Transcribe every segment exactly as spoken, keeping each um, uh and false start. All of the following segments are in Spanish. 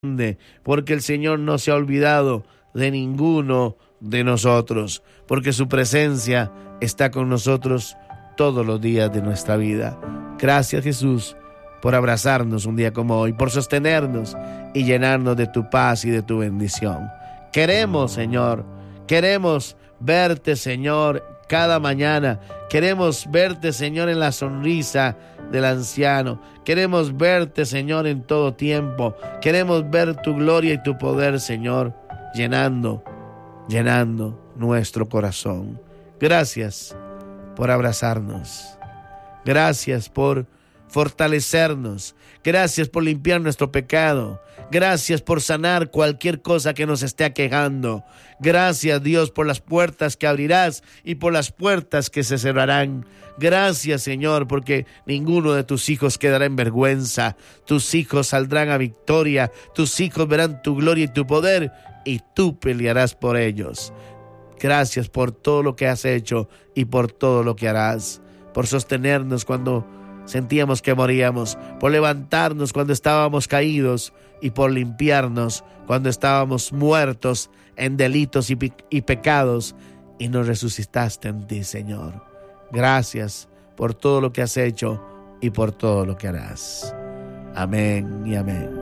porque el Señor no se ha olvidado de ninguno de nosotros, porque su presencia está con nosotros todos los días de nuestra vida. Gracias, Jesús, por abrazarnos un día como hoy, por sostenernos y llenarnos de tu paz y de tu bendición. Queremos, Señor, queremos verte, Señor, cada mañana. Queremos verte, Señor, en la sonrisa del anciano. Queremos verte, Señor, en todo tiempo. Queremos ver tu gloria y tu poder, Señor, llenando, llenando nuestro corazón. Gracias por abrazarnos. Gracias por fortalecernos. Gracias por limpiar nuestro pecado. Gracias por sanar cualquier cosa que nos esté aquejando. Gracias, Dios, por las puertas que abrirás y por las puertas que se cerrarán. Gracias, Señor, porque ninguno de tus hijos quedará en vergüenza. Tus hijos saldrán a victoria. Tus hijos verán tu gloria y tu poder, y tú pelearás por ellos. Gracias por todo lo que has hecho y por todo lo que harás. Por sostenernos cuando sentíamos que moríamos, por levantarnos cuando estábamos caídos y por limpiarnos cuando estábamos muertos en delitos y, pe- y pecados, y nos resucitaste en ti, Señor. Gracias por todo lo que has hecho y por todo lo que harás. Amén y amén.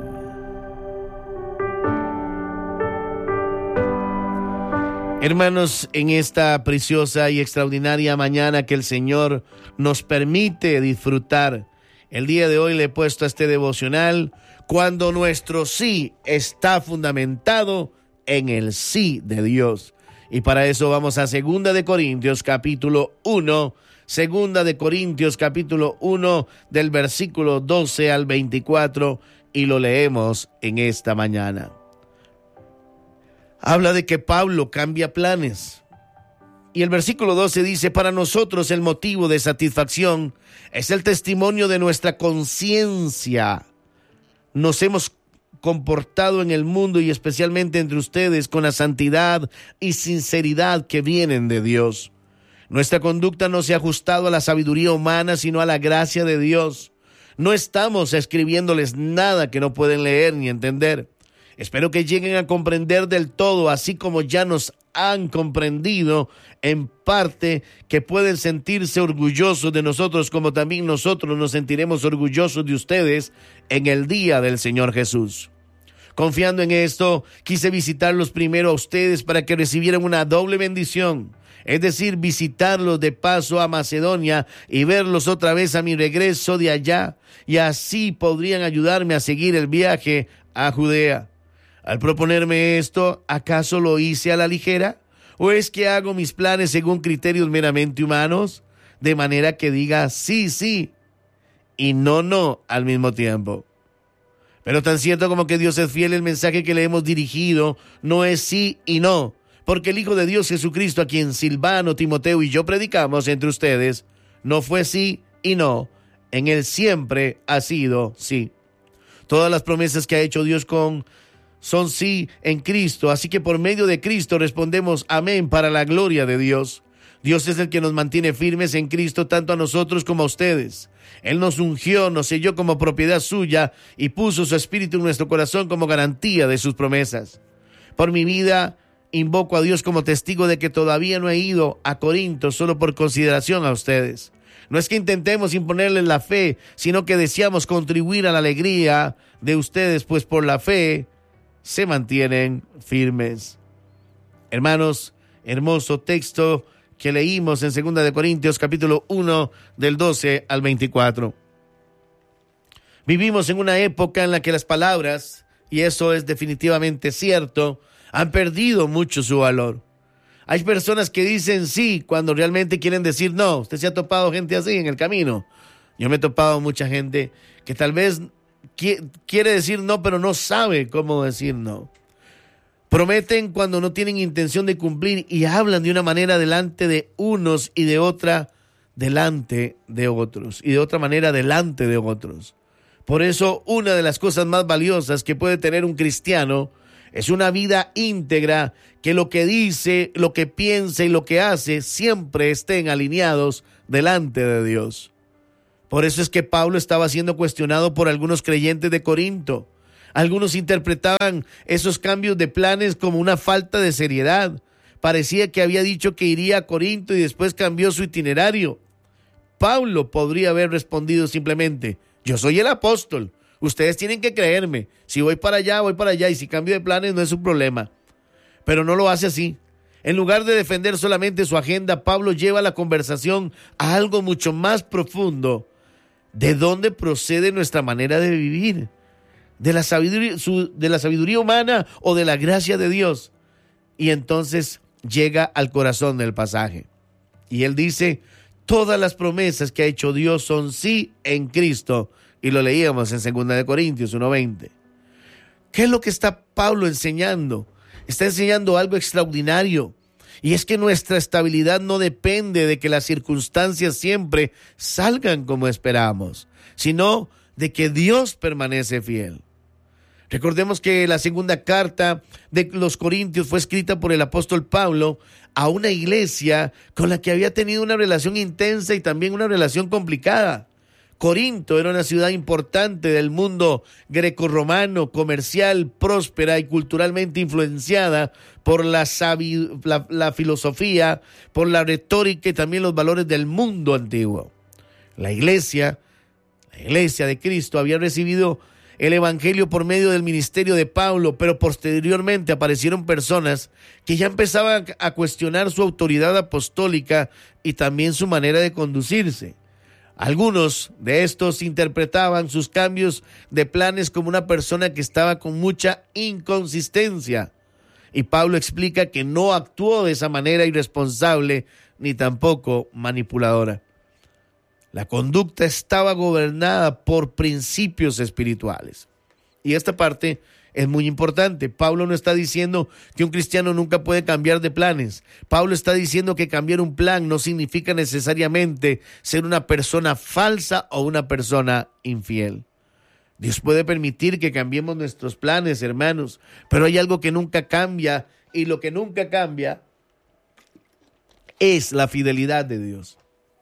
Hermanos, en esta preciosa y extraordinaria mañana que el Señor nos permite disfrutar, el día de hoy le he puesto a este devocional: cuando nuestro sí está fundamentado en el sí de Dios. Y para eso vamos a Segunda de Corintios capítulo uno, Segunda de Corintios capítulo uno, del versículo doce al veinticuatro, y lo leemos en esta mañana. Habla de que Pablo cambia planes. Y el versículo doce dice: para nosotros el motivo de satisfacción es el testimonio de nuestra conciencia. Nos hemos comportado en el mundo y especialmente entre ustedes con la santidad y sinceridad que vienen de Dios. Nuestra conducta no se ha ajustado a la sabiduría humana, sino a la gracia de Dios. No estamos escribiéndoles nada que no pueden leer ni entender. Espero que lleguen a comprender del todo, así como ya nos han comprendido en parte, que pueden sentirse orgullosos de nosotros, como también nosotros nos sentiremos orgullosos de ustedes en el día del Señor Jesús. Confiando en esto, quise visitarlos primero a ustedes para que recibieran una doble bendición, es decir, visitarlos de paso a Macedonia y verlos otra vez a mi regreso de allá, y así podrían ayudarme a seguir el viaje a Judea. Al proponerme esto, ¿acaso lo hice a la ligera? ¿O es que hago mis planes según criterios meramente humanos? De manera que diga sí, sí y no, no al mismo tiempo. Pero tan cierto como que Dios es fiel, el mensaje que le hemos dirigido no es sí y no, porque el Hijo de Dios Jesucristo, a quien Silvano, Timoteo y yo predicamos entre ustedes, no fue sí y no, en él siempre ha sido sí. Todas las promesas que ha hecho Dios con son sí en Cristo, así que por medio de Cristo respondemos amén para la gloria de Dios. Dios es el que nos mantiene firmes en Cristo, tanto a nosotros como a ustedes. Él nos ungió, nos selló como propiedad suya y puso su espíritu en nuestro corazón como garantía de sus promesas. Por mi vida, invoco a Dios como testigo de que todavía no he ido a Corinto solo por consideración a ustedes. No es que intentemos imponerles la fe, sino que deseamos contribuir a la alegría de ustedes, pues por la fe se mantienen firmes. Hermanos, hermoso texto que leímos en Segunda de Corintios capítulo uno, del doce al veinticuatro. Vivimos en una época en la que las palabras, y eso es definitivamente cierto, han perdido mucho su valor. Hay personas que dicen sí cuando realmente quieren decir no. Usted se ha topado gente así en el camino. Yo me he topado mucha gente que tal vez quiere decir no, pero no sabe cómo decir no. Prometen cuando no tienen intención de cumplir y hablan de una manera delante de unos y de otra delante de otros y de otra manera delante de otros. Por eso, una de las cosas más valiosas que puede tener un cristiano es una vida íntegra, que lo que dice, lo que piensa y lo que hace siempre estén alineados delante de Dios. Por eso es que Pablo estaba siendo cuestionado por algunos creyentes de Corinto. Algunos interpretaban esos cambios de planes como una falta de seriedad. Parecía que había dicho que iría a Corinto y después cambió su itinerario. Pablo podría haber respondido simplemente: yo soy el apóstol, ustedes tienen que creerme, si voy para allá, voy para allá, y si cambio de planes no es un problema. Pero no lo hace así. En lugar de defender solamente su agenda, Pablo lleva la conversación a algo mucho más profundo. ¿De dónde procede nuestra manera de vivir? ¿De la sabiduría, su, de la sabiduría humana o de la gracia de Dios? Y entonces llega al corazón del pasaje. Y él dice: todas las promesas que ha hecho Dios son sí en Cristo. Y lo leíamos en segunda de Corintios uno veinte. ¿Qué es lo que está Pablo enseñando? Está enseñando algo extraordinario. Y es que nuestra estabilidad no depende de que las circunstancias siempre salgan como esperamos, sino de que Dios permanece fiel. Recordemos que la segunda carta de los Corintios fue escrita por el apóstol Pablo a una iglesia con la que había tenido una relación intensa y también una relación complicada. Corinto era una ciudad importante del mundo grecorromano, comercial, próspera y culturalmente influenciada por la, sabi- la, la filosofía, por la retórica y también los valores del mundo antiguo. La iglesia, la iglesia de Cristo había recibido el evangelio por medio del ministerio de Pablo, pero posteriormente aparecieron personas que ya empezaban a cuestionar su autoridad apostólica y también su manera de conducirse. Algunos de estos interpretaban sus cambios de planes como una persona que estaba con mucha inconsistencia. Y Pablo explica que no actuó de esa manera irresponsable ni tampoco manipuladora. La conducta estaba gobernada por principios espirituales. Y esta parte es muy importante. Pablo no está diciendo que un cristiano nunca puede cambiar de planes. Pablo está diciendo que cambiar un plan no significa necesariamente ser una persona falsa o una persona infiel. Dios puede permitir que cambiemos nuestros planes, hermanos, pero hay algo que nunca cambia, y lo que nunca cambia es la fidelidad de Dios.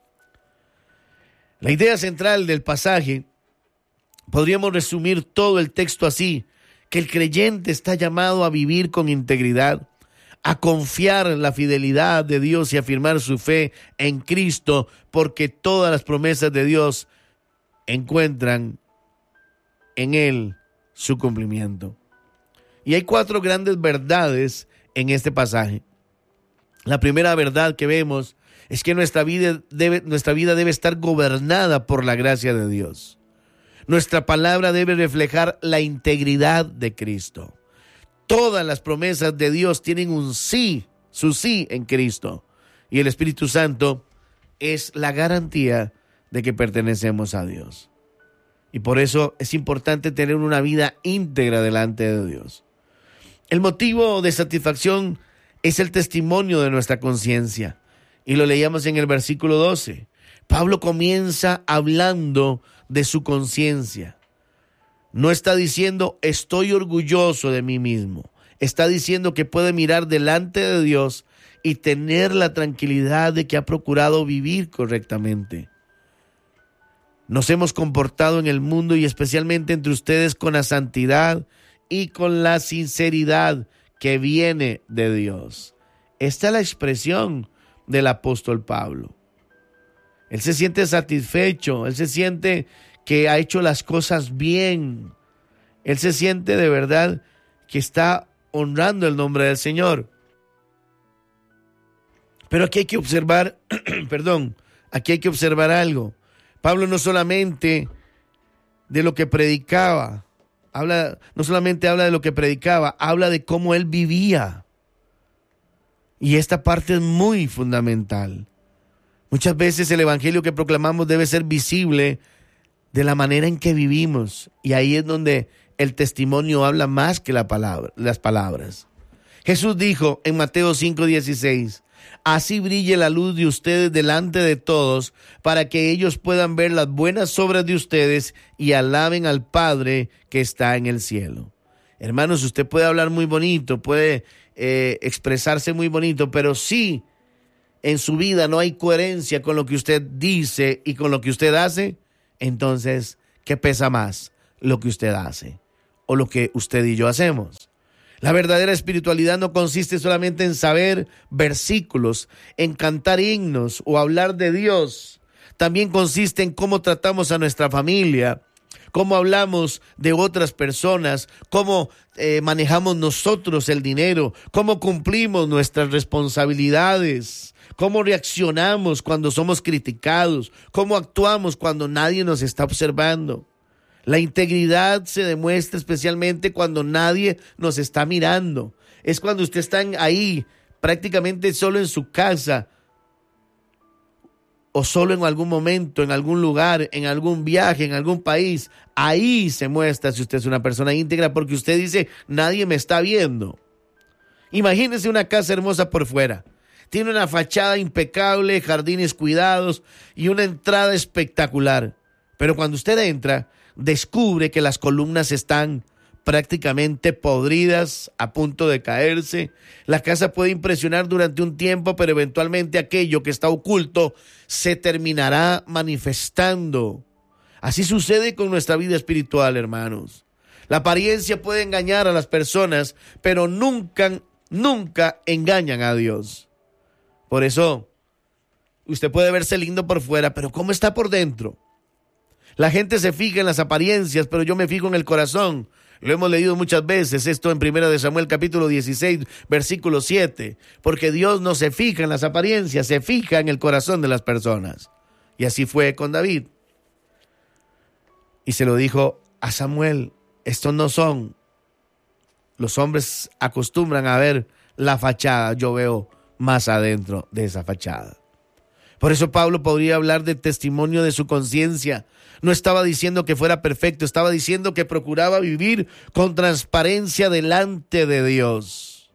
La idea central del pasaje, podríamos resumir todo el texto así: que el creyente está llamado a vivir con integridad, a confiar en la fidelidad de Dios y afirmar su fe en Cristo, porque todas las promesas de Dios encuentran en Él su cumplimiento. Y hay cuatro grandes verdades en este pasaje. La primera verdad que vemos es que nuestra vida debe, nuestra vida debe estar gobernada por la gracia de Dios. Nuestra palabra debe reflejar la integridad de Cristo. Todas las promesas de Dios tienen un sí, su sí en Cristo. Y el Espíritu Santo es la garantía de que pertenecemos a Dios. Y por eso es importante tener una vida íntegra delante de Dios. El motivo de satisfacción es el testimonio de nuestra conciencia. Y lo leíamos en el versículo doce. Pablo comienza hablando de su conciencia. No está diciendo estoy orgulloso de mí mismo. Está diciendo que puede mirar delante de Dios y tener la tranquilidad de que ha procurado vivir correctamente. Nos hemos comportado en el mundo y especialmente entre ustedes con la santidad y con la sinceridad que viene de Dios. Esta es la expresión del apóstol Pablo. Él se siente satisfecho, él se siente que ha hecho las cosas bien. Él se siente de verdad que está honrando el nombre del Señor. Pero aquí hay que observar, perdón, aquí hay que observar algo. Pablo no solamente de lo que predicaba, habla, no solamente habla de lo que predicaba, habla de cómo él vivía. Y esta parte es muy fundamental. Muchas veces el evangelio que proclamamos debe ser visible de la manera en que vivimos. Y ahí es donde el testimonio habla más que la palabra, las palabras. Jesús dijo en Mateo cinco dieciséis, así brille la luz de ustedes delante de todos, para que ellos puedan ver las buenas obras de ustedes y alaben al Padre que está en el cielo. Hermanos, usted puede hablar muy bonito, puede eh, expresarse muy bonito, pero si en su vida no hay coherencia con lo que usted dice y con lo que usted hace, entonces, ¿qué pesa más? Lo que usted hace o lo que usted y yo hacemos. La verdadera espiritualidad no consiste solamente en saber versículos, en cantar himnos o hablar de Dios. También consiste en cómo tratamos a nuestra familia, cómo hablamos de otras personas, cómo eh, manejamos nosotros el dinero, cómo cumplimos nuestras responsabilidades, cómo reaccionamos cuando somos criticados, cómo actuamos cuando nadie nos está observando. La integridad se demuestra especialmente cuando nadie nos está mirando. Es cuando usted está ahí, prácticamente solo en su casa, o solo en algún momento, en algún lugar, en algún viaje, en algún país. Ahí se muestra si usted es una persona íntegra, porque usted dice, nadie me está viendo. Imagínese una casa hermosa por fuera. Tiene una fachada impecable, jardines cuidados y una entrada espectacular. Pero cuando usted entra, descubre que las columnas están prácticamente podridas, a punto de caerse. La casa puede impresionar durante un tiempo, pero eventualmente aquello que está oculto se terminará manifestando. Así sucede con nuestra vida espiritual, hermanos. La apariencia puede engañar a las personas, pero nunca, nunca engañan a Dios. Por eso, usted puede verse lindo por fuera, pero ¿cómo está por dentro? La gente se fija en las apariencias, pero yo me fijo en el corazón. Lo hemos leído muchas veces, esto en Primera de Samuel capítulo dieciséis, versículo siete. Porque Dios no se fija en las apariencias, se fija en el corazón de las personas. Y así fue con David. Y se lo dijo a Samuel, estos no son. Los hombres acostumbran a ver la fachada, yo veo más adentro de esa fachada. Por eso Pablo podría hablar del testimonio de su conciencia. No estaba diciendo que fuera perfecto, estaba diciendo que procuraba vivir con transparencia delante de Dios.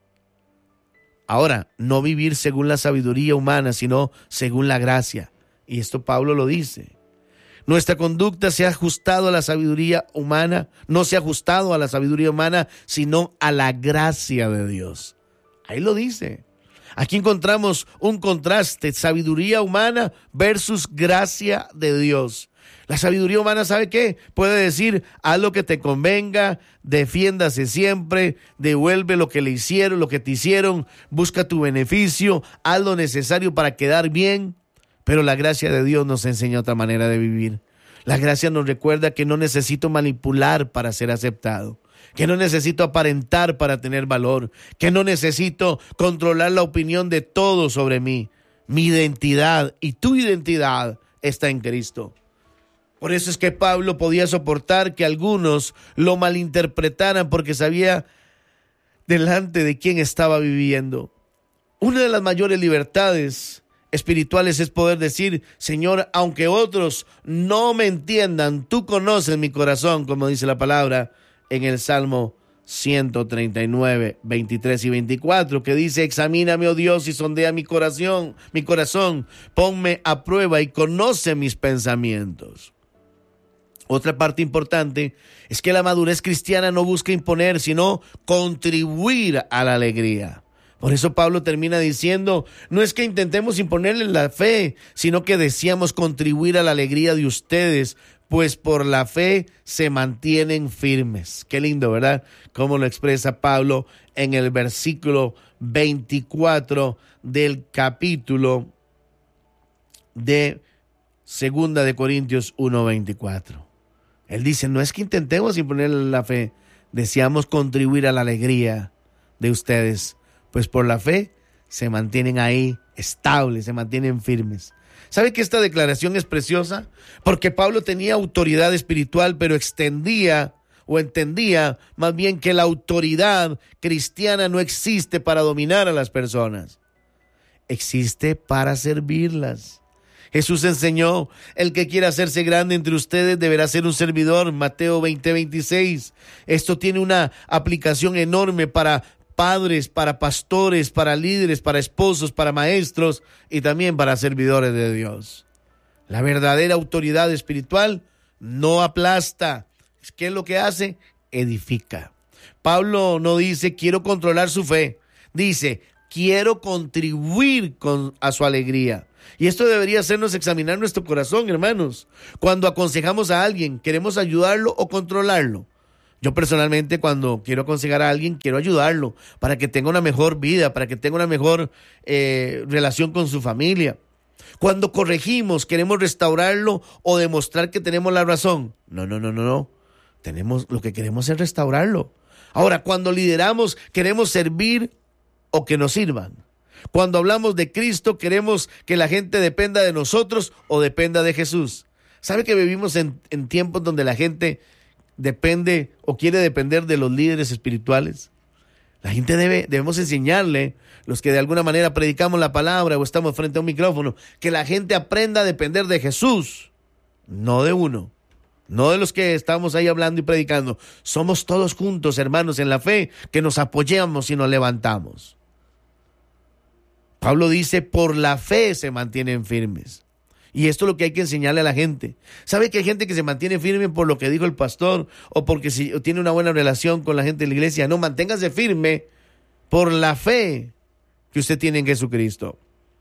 Ahora, no vivir según la sabiduría humana, sino según la gracia. Y esto Pablo lo dice. Nuestra conducta se ha ajustado a la sabiduría humana, no se ha ajustado a la sabiduría humana, sino a la gracia de Dios. Ahí lo dice. Aquí encontramos un contraste, sabiduría humana versus gracia de Dios. La sabiduría humana, ¿sabe qué? Puede decir, haz lo que te convenga, defiéndase siempre, devuelve lo que le hicieron, lo que te hicieron, busca tu beneficio, haz lo necesario para quedar bien. Pero la gracia de Dios nos enseña otra manera de vivir. La gracia nos recuerda que no necesito manipular para ser aceptado, que no necesito aparentar para tener valor, que no necesito controlar la opinión de todos sobre mí. Mi identidad y tu identidad está en Cristo. Por eso es que Pablo podía soportar que algunos lo malinterpretaran porque sabía delante de quién estaba viviendo. Una de las mayores libertades espirituales es poder decir, Señor, aunque otros no me entiendan, tú conoces mi corazón, como dice la palabra en el Salmo ciento treinta y nueve, veintitrés y veinticuatro, que dice, examíname, oh Dios, y sondea mi corazón, mi corazón, ponme a prueba y conoce mis pensamientos. Otra parte importante es que la madurez cristiana no busca imponer, sino contribuir a la alegría. Por eso Pablo termina diciendo, no es que intentemos imponerles la fe, sino que deseamos contribuir a la alegría de ustedes, pues por la fe se mantienen firmes. Qué lindo, ¿verdad? Como lo expresa Pablo en el versículo veinticuatro del capítulo de Segunda de Corintios uno veinticuatro. Él dice, no es que intentemos imponerle la fe, deseamos contribuir a la alegría de ustedes, pues por la fe se mantienen ahí estables, se mantienen firmes. ¿Sabe que esta declaración es preciosa? Porque Pablo tenía autoridad espiritual, pero extendía o entendía más bien que la autoridad cristiana no existe para dominar a las personas, existe para servirlas. Jesús enseñó, el que quiera hacerse grande entre ustedes deberá ser un servidor, Mateo veinte veintiséis. Esto tiene una aplicación enorme para padres, para pastores, para líderes, para esposos, para maestros y también para servidores de Dios. La verdadera autoridad espiritual no aplasta. ¿Qué es lo que hace? Edifica. Pablo no dice, quiero controlar su fe. Dice, quiero contribuir con, a su alegría. Y esto debería hacernos examinar nuestro corazón, hermanos. Cuando aconsejamos a alguien, ¿queremos ayudarlo o controlarlo? Yo personalmente, cuando quiero aconsejar a alguien, quiero ayudarlo para que tenga una mejor vida, para que tenga una mejor eh, relación con su familia. Cuando corregimos, queremos restaurarlo o demostrar que tenemos la razón. No, no, no, no, no. Tenemos, lo que queremos es restaurarlo. Ahora, cuando lideramos, queremos servir o que nos sirvan. Cuando hablamos de Cristo, queremos que la gente dependa de nosotros o dependa de Jesús. ¿Sabe que vivimos en, en tiempos donde la gente depende o quiere depender de los líderes espirituales? La gente debe, debemos enseñarle, los que de alguna manera predicamos la palabra o estamos frente a un micrófono, que la gente aprenda a depender de Jesús, no de uno, no de los que estamos ahí hablando y predicando. Somos todos juntos, hermanos, en la fe, que nos apoyamos y nos levantamos. Pablo dice, por la fe se mantienen firmes. Y esto es lo que hay que enseñarle a la gente. ¿Sabe que hay gente que se mantiene firme por lo que dijo el pastor o porque si, o tiene una buena relación con la gente de la iglesia? No, manténgase firme por la fe que usted tiene en Jesucristo.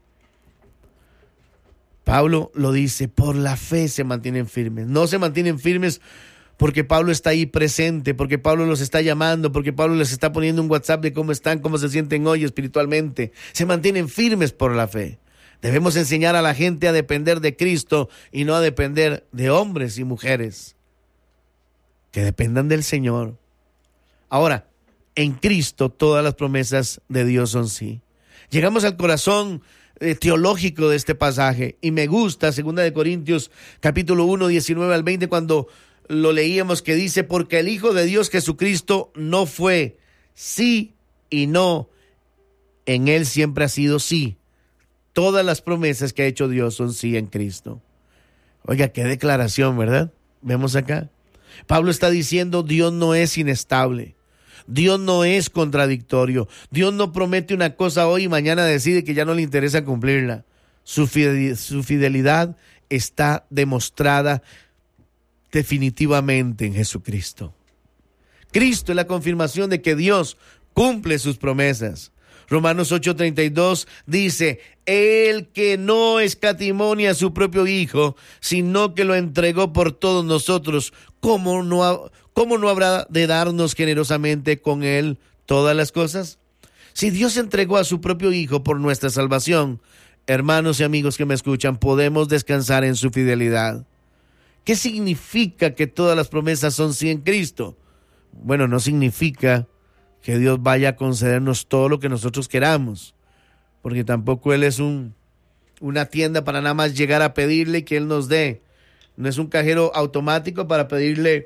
Pablo lo dice, por la fe se mantienen firmes. No se mantienen firmes porque Pablo está ahí presente, porque Pablo los está llamando, porque Pablo les está poniendo un WhatsApp de cómo están, cómo se sienten hoy espiritualmente. Se mantienen firmes por la fe. Debemos enseñar a la gente a depender de Cristo y no a depender de hombres y mujeres. Que dependan del Señor. Ahora, en Cristo todas las promesas de Dios son sí. Llegamos al corazón eh, teológico de este pasaje y me gusta segunda de Corintios capítulo uno, diecinueve al veinte, cuando lo leíamos, que dice, porque el Hijo de Dios Jesucristo no fue sí y no, en Él siempre ha sido sí. Todas las promesas que ha hecho Dios son sí en Cristo. Oiga, qué declaración, ¿verdad? Vemos acá. Pablo está diciendo, Dios no es inestable. Dios no es contradictorio. Dios no promete una cosa hoy y mañana decide que ya no le interesa cumplirla. Su fidelidad, su fidelidad está demostrada definitivamente en Jesucristo. Cristo es la confirmación de que Dios cumple sus promesas. Romanos ocho treinta y dos dice, el que no escatimó a su propio Hijo, sino que lo entregó por todos nosotros, ¿cómo no, ha, cómo no habrá de darnos generosamente con Él todas las cosas? Si Dios entregó a su propio Hijo por nuestra salvación, hermanos y amigos que me escuchan, podemos descansar en su fidelidad. ¿Qué significa que todas las promesas son sí en Cristo? Bueno, no significa que Dios vaya a concedernos todo lo que nosotros queramos, porque tampoco Él es un, una tienda para nada más llegar a pedirle y que Él nos dé. No es un cajero automático para pedirle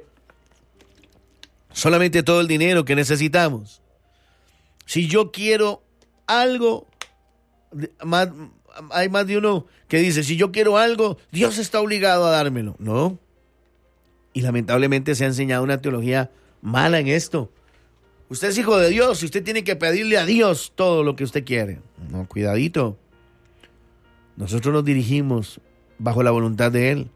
solamente todo el dinero que necesitamos. Si yo quiero algo, más, hay más de uno que dice, si yo quiero algo, Dios está obligado a dármelo. No. Y lamentablemente se ha enseñado una teología mala en esto. Usted es hijo de Dios y usted tiene que pedirle a Dios todo lo que usted quiere. No, cuidadito. Nosotros nos dirigimos bajo la voluntad de Él.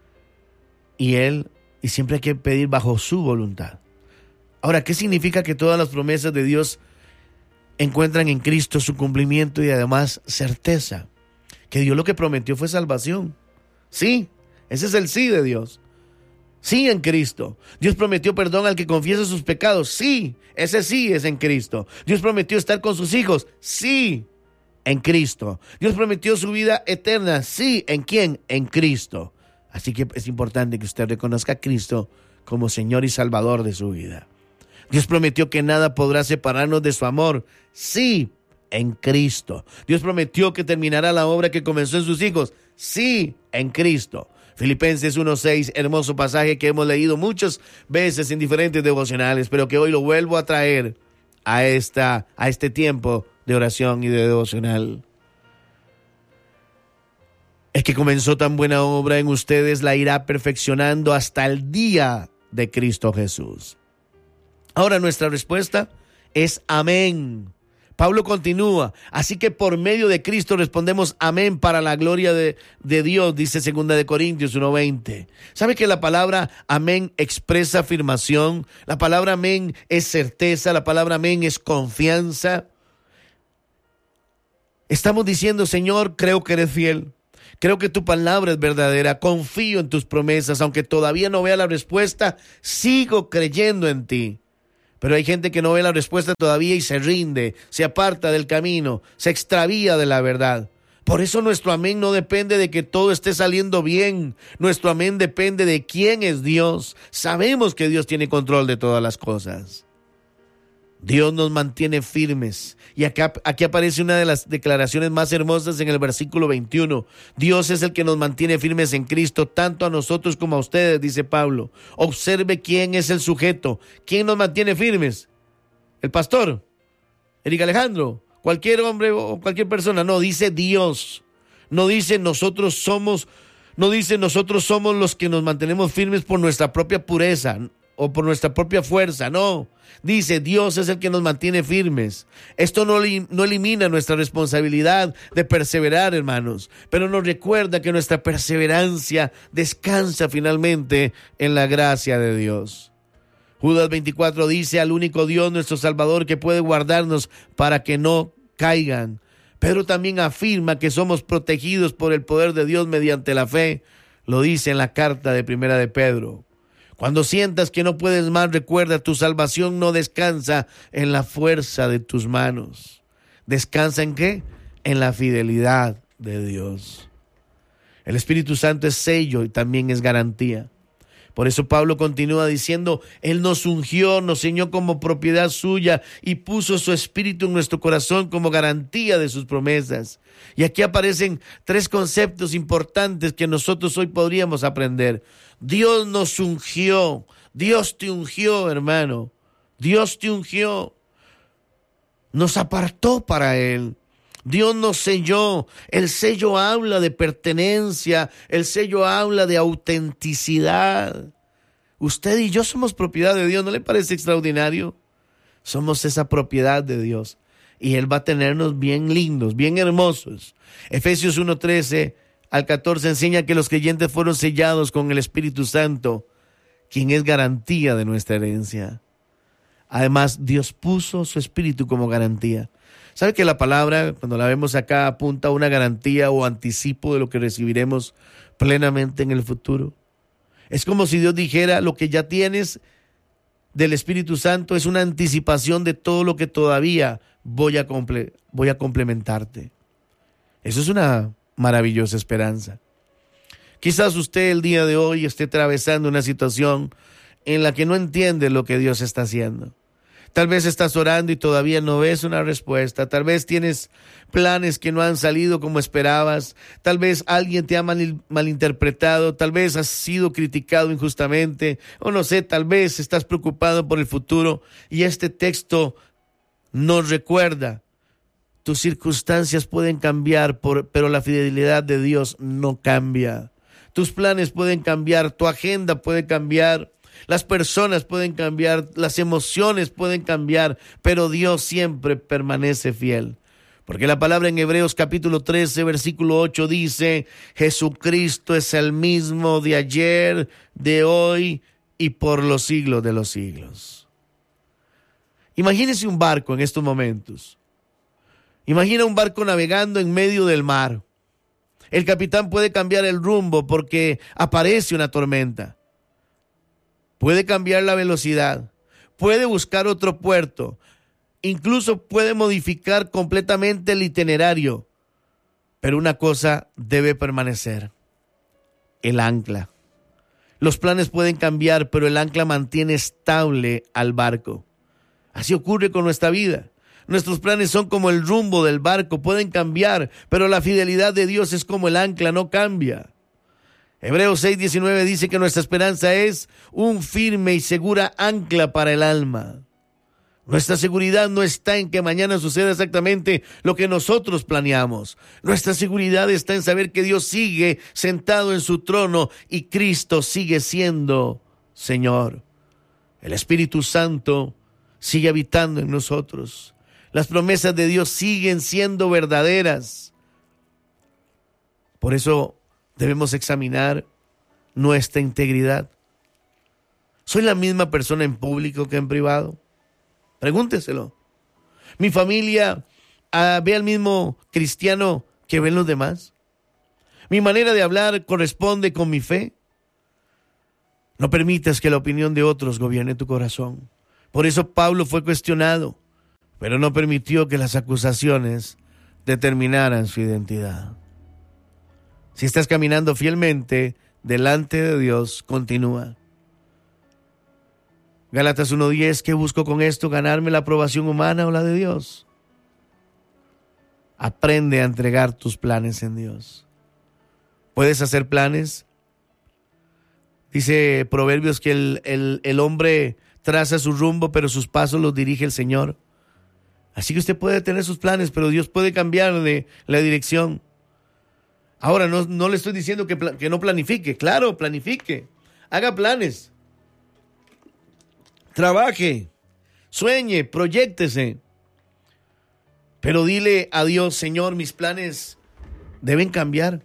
Y Él, y siempre hay que pedir bajo su voluntad. Ahora, ¿qué significa que todas las promesas de Dios encuentran en Cristo su cumplimiento y además certeza? Que Dios lo que prometió fue salvación. Sí, ese es el sí de Dios. Sí, en Cristo. Dios prometió perdón al que confiesa sus pecados. Sí, ese sí es en Cristo. Dios prometió estar con sus hijos. Sí, en Cristo. Dios prometió su vida eterna. Sí, ¿en quién? En Cristo. Así que es importante que usted reconozca a Cristo como Señor y Salvador de su vida. Dios prometió que nada podrá separarnos de su amor. Sí, en Cristo. Dios prometió que terminará la obra que comenzó en sus hijos. Sí, en Cristo. Filipenses uno seis, hermoso pasaje que hemos leído muchas veces en diferentes devocionales, pero que hoy lo vuelvo a traer a, esta, a este tiempo de oración y de devocional. El que comenzó tan buena obra en ustedes la irá perfeccionando hasta el día de Cristo Jesús. Ahora nuestra respuesta es amén. Pablo continúa, así que por medio de Cristo respondemos amén para la gloria de, de Dios, dice segunda de Corintios uno veinte. ¿Sabe que la palabra amén expresa afirmación? La palabra amén es certeza, la palabra amén es confianza. Estamos diciendo, Señor, creo que eres fiel. Creo que tu palabra es verdadera. Confío en tus promesas. Aunque todavía no vea la respuesta, sigo creyendo en ti. Pero hay gente que no ve la respuesta todavía y se rinde, se aparta del camino, se extravía de la verdad. Por eso nuestro amén no depende de que todo esté saliendo bien. Nuestro amén depende de quién es Dios. Sabemos que Dios tiene control de todas las cosas. Dios nos mantiene firmes. Y acá, aquí aparece una de las declaraciones más hermosas en el versículo veintiuno. Dios es el que nos mantiene firmes en Cristo, tanto a nosotros como a ustedes, dice Pablo. Observe quién es el sujeto. ¿Quién nos mantiene firmes? ¿El pastor? ¿Eric Alejandro? ¿Cualquier hombre o cualquier persona? No, dice Dios. No dice nosotros somos, no dice nosotros somos los que nos mantenemos firmes por nuestra propia pureza o por nuestra propia fuerza, no. Dice, Dios es el que nos mantiene firmes. Esto no, no elimina nuestra responsabilidad de perseverar, hermanos, pero nos recuerda que nuestra perseverancia descansa finalmente en la gracia de Dios. Judas veinticuatro dice, al único Dios, nuestro Salvador, que puede guardarnos para que no caigan. Pedro también afirma que somos protegidos por el poder de Dios mediante la fe. Lo dice en la carta de Primera de Pedro. Cuando sientas que no puedes más, recuerda, tu salvación no descansa en la fuerza de tus manos. ¿Descansa en qué? En la fidelidad de Dios. El Espíritu Santo es sello y también es garantía. Por eso Pablo continúa diciendo, Él nos ungió, nos señó como propiedad suya y puso su Espíritu en nuestro corazón como garantía de sus promesas. Y aquí aparecen tres conceptos importantes que nosotros hoy podríamos aprender. Dios nos ungió, Dios te ungió, hermano, Dios te ungió, nos apartó para Él. Dios nos selló. El sello habla de pertenencia. El sello habla de autenticidad. Usted y yo somos propiedad de Dios. ¿No le parece extraordinario? Somos esa propiedad de Dios. Y Él va a tenernos bien lindos, bien hermosos. Efesios uno, trece al catorce enseña que los creyentes fueron sellados con el Espíritu Santo, quien es garantía de nuestra herencia. Además, Dios puso su Espíritu como garantía. ¿Sabe que la palabra, cuando la vemos acá, apunta a una garantía o anticipo de lo que recibiremos plenamente en el futuro? Es como si Dios dijera, lo que ya tienes del Espíritu Santo es una anticipación de todo lo que todavía voy a, comple- voy a complementarte. Eso es una maravillosa esperanza. Quizás usted el día de hoy esté atravesando una situación en la que no entiende lo que Dios está haciendo. Tal vez estás orando y todavía no ves una respuesta. Tal vez tienes planes que no han salido como esperabas. Tal vez alguien te ha mal, malinterpretado. Tal vez has sido criticado injustamente. O no sé, tal vez estás preocupado por el futuro. Y este texto nos recuerda, tus circunstancias pueden cambiar, por, pero la fidelidad de Dios no cambia. Tus planes pueden cambiar, tu agenda puede cambiar. Las personas pueden cambiar, las emociones pueden cambiar, pero Dios siempre permanece fiel. Porque la palabra en Hebreos capítulo trece, versículo ocho dice, Jesucristo es el mismo de ayer, de hoy y por los siglos de los siglos. Imagínese un barco en estos momentos. Imagina un barco navegando en medio del mar. El capitán puede cambiar el rumbo porque aparece una tormenta. Puede cambiar la velocidad, puede buscar otro puerto, incluso puede modificar completamente el itinerario. Pero una cosa debe permanecer, el ancla. Los planes pueden cambiar, pero el ancla mantiene estable al barco. Así ocurre con nuestra vida. Nuestros planes son como el rumbo del barco, pueden cambiar, pero la fidelidad de Dios es como el ancla, no cambia. Hebreos seis diecinueve dice que nuestra esperanza es un firme y segura ancla para el alma. Nuestra seguridad no está en que mañana suceda exactamente lo que nosotros planeamos. Nuestra seguridad está en saber que Dios sigue sentado en su trono y Cristo sigue siendo Señor. El Espíritu Santo sigue habitando en nosotros. Las promesas de Dios siguen siendo verdaderas. Por eso debemos examinar nuestra integridad. ¿Soy la misma persona en público que en privado? Pregúnteselo. ¿Mi familia uh, ve al mismo cristiano que ven los demás? ¿Mi manera de hablar corresponde con mi fe? No permitas que la opinión de otros gobierne tu corazón. Por eso Pablo fue cuestionado, pero no permitió que las acusaciones determinaran su identidad. Si estás caminando fielmente delante de Dios, continúa. Gálatas uno diez, ¿qué busco con esto? ¿Ganarme la aprobación humana o la de Dios? Aprende a entregar tus planes en Dios. ¿Puedes hacer planes? Dice Proverbios que el, el, el hombre traza su rumbo, pero sus pasos los dirige el Señor. Así que usted puede tener sus planes, pero Dios puede cambiarle la dirección. Ahora, no, no le estoy diciendo que, que no planifique. Claro, planifique. Haga planes. Trabaje. Sueñe, proyéctese. Pero dile a Dios, Señor, mis planes deben cambiar.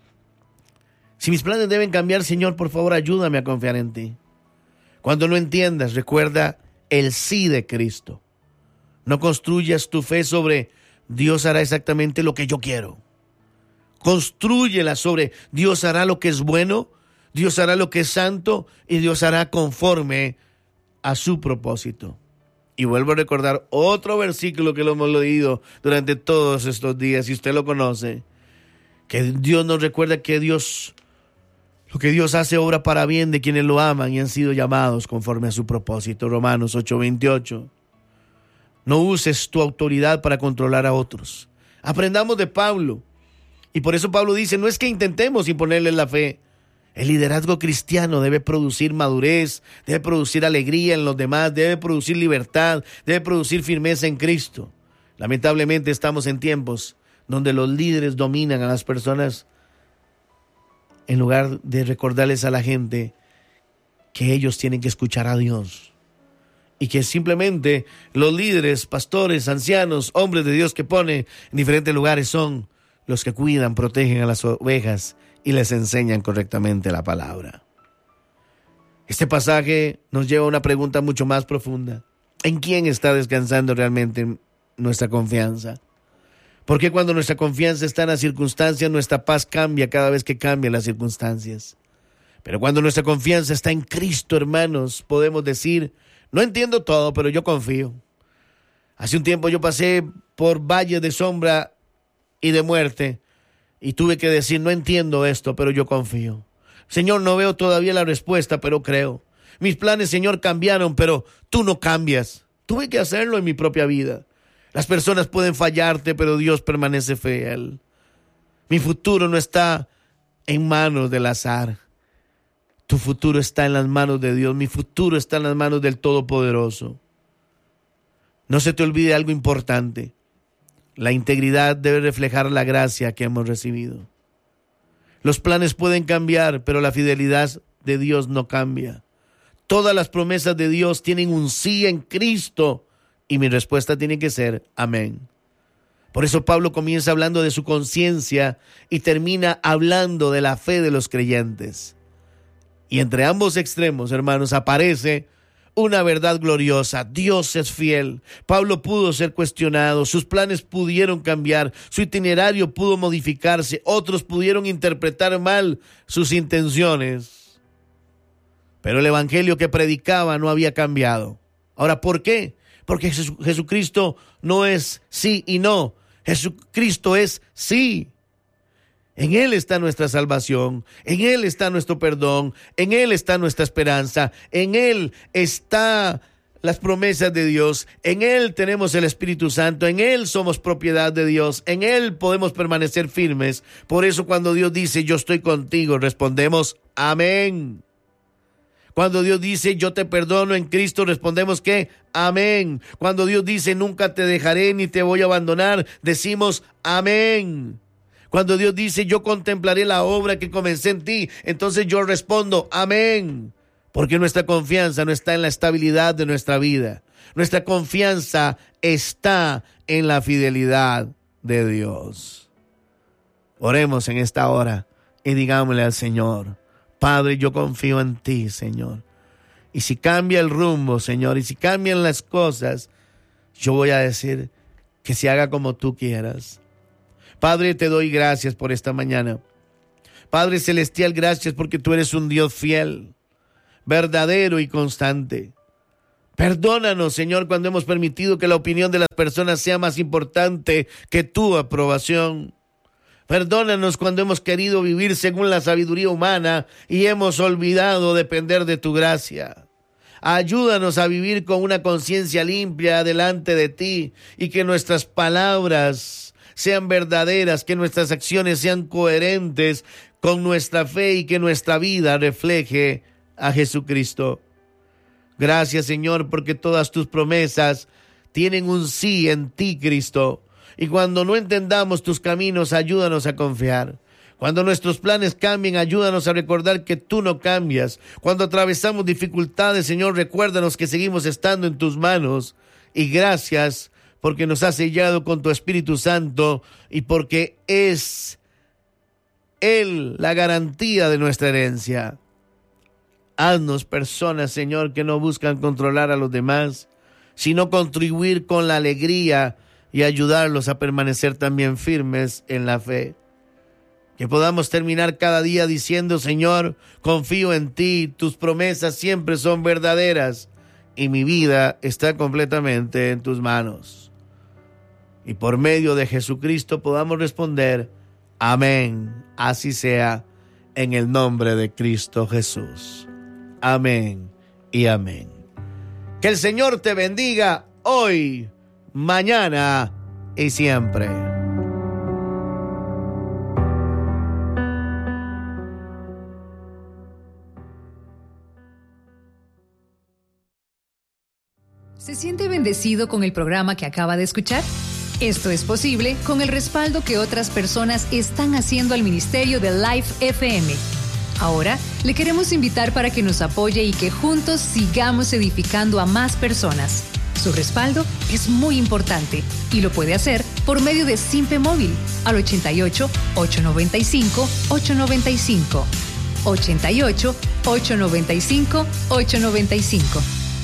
Si mis planes deben cambiar, Señor, por favor, ayúdame a confiar en ti. Cuando no entiendas, recuerda el sí de Cristo. No construyas tu fe sobre Dios hará exactamente lo que yo quiero. Constrúyela sobre Dios hará lo que es bueno, Dios hará lo que es santo y Dios hará conforme a su propósito. Y vuelvo a recordar otro versículo que lo hemos leído durante todos estos días, si usted lo conoce, que Dios nos recuerda que Dios, lo que Dios hace obra para bien de quienes lo aman y han sido llamados conforme a su propósito. Romanos ocho veintiocho. No uses tu autoridad para controlar a otros. Aprendamos de Pablo. Y por eso Pablo dice, no es que intentemos imponerles la fe. El liderazgo cristiano debe producir madurez, debe producir alegría en los demás, debe producir libertad, debe producir firmeza en Cristo. Lamentablemente estamos en tiempos donde los líderes dominan a las personas en lugar de recordarles a la gente que ellos tienen que escuchar a Dios. Y que simplemente los líderes, pastores, ancianos, hombres de Dios que pone en diferentes lugares son los que cuidan, protegen a las ovejas y les enseñan correctamente la palabra. Este pasaje nos lleva a una pregunta mucho más profunda. ¿En quién está descansando realmente nuestra confianza? Porque cuando nuestra confianza está en las circunstancias, nuestra paz cambia cada vez que cambian las circunstancias. Pero cuando nuestra confianza está en Cristo, hermanos, podemos decir, no entiendo todo, pero yo confío. Hace un tiempo yo pasé por valles de sombra y de muerte y tuve que decir, no entiendo esto, pero yo confío. Señor, no veo todavía la respuesta, pero creo. Mis planes, Señor, cambiaron, pero tú no cambias. Tuve que hacerlo en mi propia vida. Las personas pueden fallarte, pero Dios permanece fiel. Mi futuro no está en manos del azar. Tu futuro está en las manos de Dios. Mi futuro está en las manos del Todopoderoso. No se te olvide algo importante. La integridad debe reflejar la gracia que hemos recibido. Los planes pueden cambiar, pero la fidelidad de Dios no cambia. Todas las promesas de Dios tienen un sí en Cristo y mi respuesta tiene que ser amén. Por eso Pablo comienza hablando de su conciencia y termina hablando de la fe de los creyentes. Y entre ambos extremos, hermanos, aparece una verdad gloriosa. Dios es fiel. Pablo pudo ser cuestionado, sus planes pudieron cambiar, su itinerario pudo modificarse, otros pudieron interpretar mal sus intenciones. Pero el evangelio que predicaba no había cambiado. Ahora, ¿por qué? Porque Jesucristo no es sí y no. Jesucristo es sí. En Él está nuestra salvación, en Él está nuestro perdón, en Él está nuestra esperanza, en Él está las promesas de Dios, en Él tenemos el Espíritu Santo, en Él somos propiedad de Dios, en Él podemos permanecer firmes. Por eso cuando Dios dice, yo estoy contigo, respondemos, amén. Cuando Dios dice, yo te perdono en Cristo, respondemos que amén. Cuando Dios dice, nunca te dejaré ni te voy a abandonar, decimos amén. Cuando Dios dice, yo contemplaré la obra que comencé en ti, entonces yo respondo, amén. Porque nuestra confianza no está en la estabilidad de nuestra vida. Nuestra confianza está en la fidelidad de Dios. Oremos en esta hora y digámosle al Señor, Padre, yo confío en ti, Señor. Y si cambia el rumbo, Señor, y si cambian las cosas, yo voy a decir que se haga como tú quieras. Padre, te doy gracias por esta mañana. Padre Celestial, gracias porque tú eres un Dios fiel, verdadero y constante. Perdónanos, Señor, cuando hemos permitido que la opinión de las personas sea más importante que tu aprobación. Perdónanos cuando hemos querido vivir según la sabiduría humana y hemos olvidado depender de tu gracia. Ayúdanos a vivir con una conciencia limpia delante de ti y que nuestras palabras sean verdaderas, que nuestras acciones sean coherentes con nuestra fe y que nuestra vida refleje a Jesucristo. Gracias, Señor, porque todas tus promesas tienen un sí en ti, Cristo. Y cuando no entendamos tus caminos, ayúdanos a confiar. Cuando nuestros planes cambien, ayúdanos a recordar que tú no cambias. Cuando atravesamos dificultades, Señor, recuérdanos que seguimos estando en tus manos. Y gracias porque nos has sellado con tu Espíritu Santo y porque es Él la garantía de nuestra herencia. Haznos personas, Señor, que no buscan controlar a los demás, sino contribuir con la alegría y ayudarlos a permanecer también firmes en la fe. Que podamos terminar cada día diciendo, Señor, confío en ti, tus promesas siempre son verdaderas y mi vida está completamente en tus manos. Y por medio de Jesucristo podamos responder, amén, así sea, en el nombre de Cristo Jesús. Amén y amén. Que el Señor te bendiga hoy, mañana y siempre. ¿Se siente bendecido con el programa que acaba de escuchar? Esto es posible con el respaldo que otras personas están haciendo al ministerio de Life F M. Ahora, le queremos invitar para que nos apoye y que juntos sigamos edificando a más personas. Su respaldo es muy importante y lo puede hacer por medio de Simpe Móvil al ochenta y ocho, ochocientos noventa y cinco, ochocientos noventa y cinco. ochenta y ocho, ochocientos noventa y cinco, ochocientos noventa y cinco.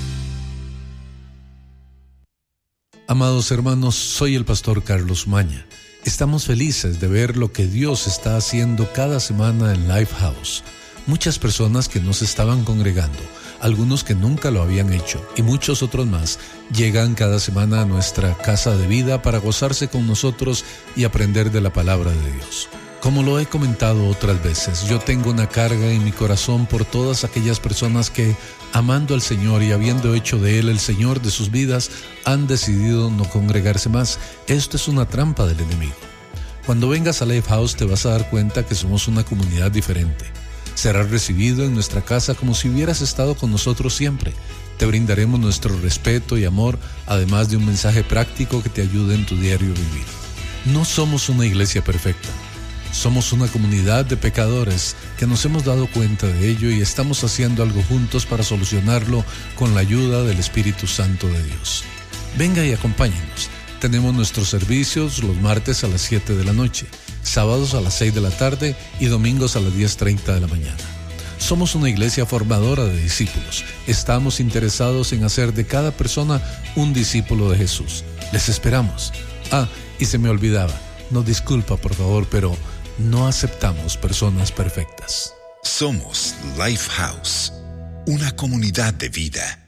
Amados hermanos, soy el pastor Carlos Maña. Estamos felices de ver lo que Dios está haciendo cada semana en Lifehouse. Muchas personas que no se estaban congregando, algunos que nunca lo habían hecho y muchos otros más llegan cada semana a nuestra casa de vida para gozarse con nosotros y aprender de la palabra de Dios. Como lo he comentado otras veces, yo tengo una carga en mi corazón por todas aquellas personas que, amando al Señor y habiendo hecho de Él el Señor de sus vidas, han decidido no congregarse más. Esto es una trampa del enemigo. Cuando vengas a Lifehouse te vas a dar cuenta que somos una comunidad diferente. Serás recibido en nuestra casa como si hubieras estado con nosotros siempre. Te brindaremos nuestro respeto y amor, además de un mensaje práctico que te ayude en tu diario vivir. No somos una iglesia perfecta. Somos una comunidad de pecadores que nos hemos dado cuenta de ello y estamos haciendo algo juntos para solucionarlo con la ayuda del Espíritu Santo de Dios. Venga y acompáñenos. Tenemos nuestros servicios los martes a las siete de la noche, sábados a las seis de la tarde y domingos a las diez treinta de la mañana. Somos una iglesia formadora de discípulos. Estamos interesados en hacer de cada persona un discípulo de Jesús. Les esperamos. Ah, y se me olvidaba. Nos disculpa, por favor, pero no aceptamos personas perfectas. Somos Lifehouse, una comunidad de vida.